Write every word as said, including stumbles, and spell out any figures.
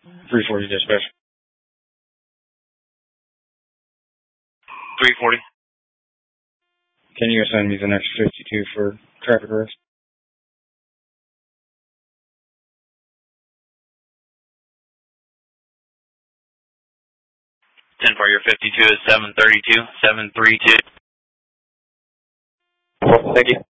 three forty dispatch. three forty. Can you assign me the next fifty-two for traffic arrest? ten for your fifty-two is seven thirty-two, seven three two. Thank you.